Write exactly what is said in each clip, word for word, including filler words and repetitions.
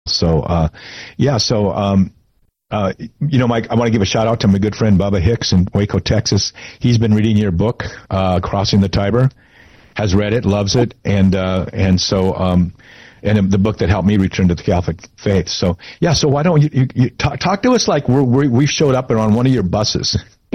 So, uh, yeah, so, um, uh, you know, Mike, I want to give a shout out to my good friend Bubba Hicks in Waco, Texas. He's been reading your book, uh, Crossing the Tiber, has read it, loves it, and, uh, and so, um, and the book that helped me return to the Catholic faith. So, yeah, so why don't you, you, you talk, talk to us like we're, we're, we showed up on one of your buses.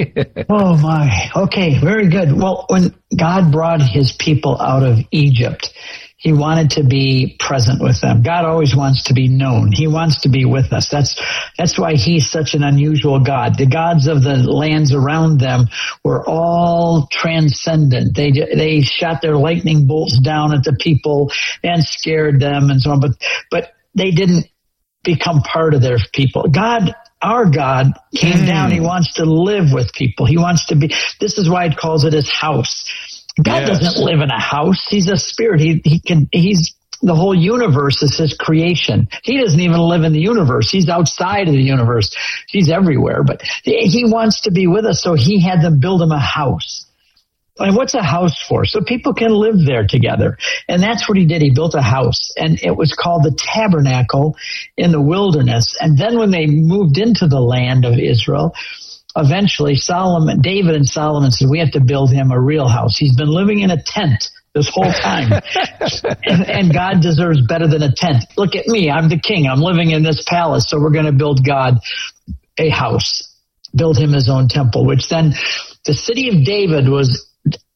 Oh, my. Okay, very good. Well, when God brought his people out of Egypt, he wanted to be present with them. God always wants to be known. He wants to be with us. That's that's why he's such an unusual God. The gods of the lands around them were all transcendent. They they shot their lightning bolts down at the people and scared them and so on, but but they didn't become part of their people. God, our God, came mm. down. He wants to live with people. He wants to be. This is why it calls it his house. God yes. doesn't live in a house. He's a spirit. He he can. He's the whole universe is his creation. He doesn't even live in the universe. He's outside of the universe. He's everywhere. But he wants to be with us. So he had them build him a house. And what's a house for? So people can live there together. And that's what he did. He built a house, and it was called the Tabernacle in the wilderness. And then when they moved into the land of Israel, eventually, Solomon, David and Solomon said, we have to build him a real house. He's been living in a tent this whole time. and, and God deserves better than a tent. Look at me. I'm the king. I'm living in this palace. So we're going to build God a house, build him his own temple, which then the city of David was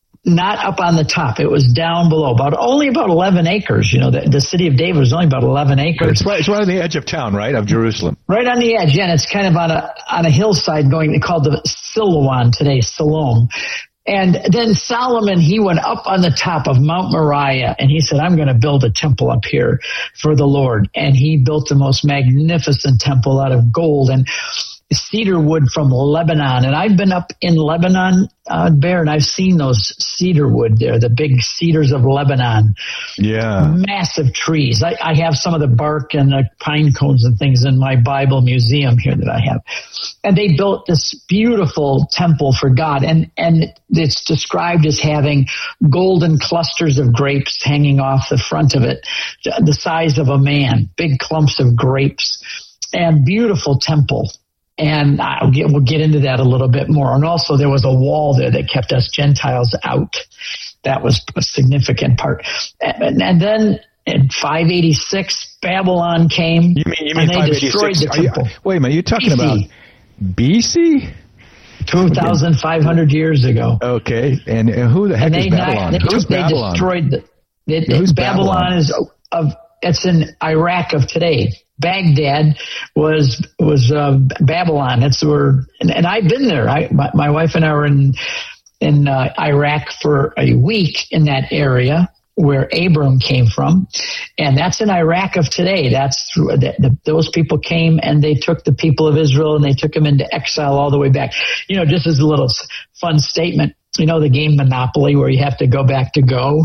not up on the top. It was down below, about only about eleven acres. You know, the, the city of David was only about eleven acres. But it's right, it's right on the edge of town, right, of Jerusalem. Right on the edge, yeah, and it's kind of on a on a hillside going, they called the Siloam today, Siloam. And then Solomon, he went up on the top of Mount Moriah, and he said, I'm going to build a temple up here for the Lord. And he built the most magnificent temple out of gold and cedar wood from Lebanon. And I've been up in Lebanon, uh, Bear, and I've seen those cedar wood there, the big cedars of Lebanon. Yeah. Massive trees. I, I have some of the bark and the pine cones and things in my Bible museum here that I have. And they built this beautiful temple for God. And, and it's described as having golden clusters of grapes hanging off the front of it, the size of a man, big clumps of grapes, and beautiful temple. And I'll get, we'll get into that a little bit more. And also there was a wall there that kept us Gentiles out. That was a significant part. And, and then in five eighty-six, Babylon came. You mean, you mean and they destroyed the temple. You, wait a minute, you're talking B C. About B C? two thousand five hundred years ago. Okay. And, and who the heck is Babylon? They, Who's they Babylon? destroyed the, they, Who's Babylon? Babylon is of, it's in Iraq of today. Baghdad was was uh, Babylon. That's where, and, and I've been there. I, my, my wife and I were in in uh, Iraq for a week in that area where Abram came from, and that's in Iraq of today. That's the, the, those people came and they took the people of Israel and they took them into exile all the way back. You know, just as a little fun statement. You know the game Monopoly where you have to go back to go.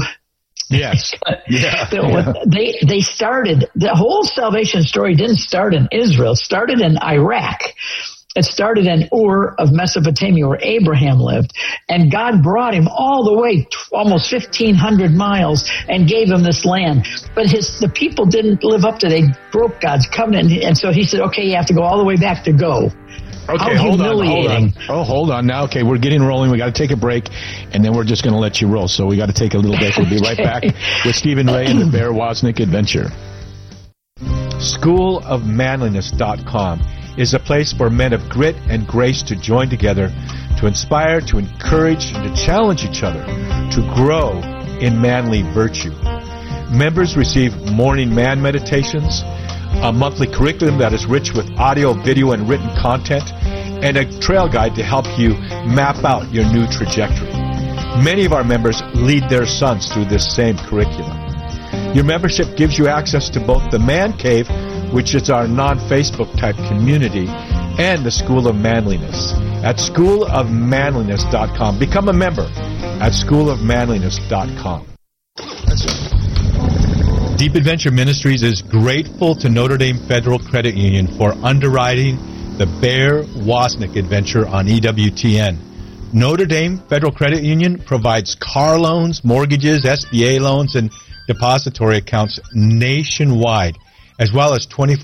Yes. Yeah. yeah. They they started, the whole salvation story didn't start in Israel. It started in Iraq. It started in Ur of Mesopotamia where Abraham lived. And God brought him all the way to almost fifteen hundred miles and gave him this land. But his the people didn't live up to it. They broke God's covenant. And so he said, okay, you have to go all the way back to go. Okay, hold on, hold on. Oh, hold on now. Okay, we're getting rolling. We got to take a break, and then we're just going to let you roll. So we got to take a little break. We'll be right back with Stephen Ray and the Bear Wozniak Adventure. school of manliness dot com is a place for men of grit and grace to join together, to inspire, to encourage, and to challenge each other to grow in manly virtue. Members receive morning man meditations, a monthly curriculum that is rich with audio, video, and written content, and a trail guide to help you map out your new trajectory. Many of our members lead their sons through this same curriculum. Your membership gives you access to both the Man Cave, which is our non-Facebook type community, and the School of Manliness at school of manliness dot com. Become a member at school of manliness dot com. That's it. Deep Adventure Ministries is grateful to Notre Dame Federal Credit Union for underwriting the Bear Wozniak Adventure on E W T N. Notre Dame Federal Credit Union provides car loans, mortgages, S B A loans, and depository accounts nationwide, as well as twenty-four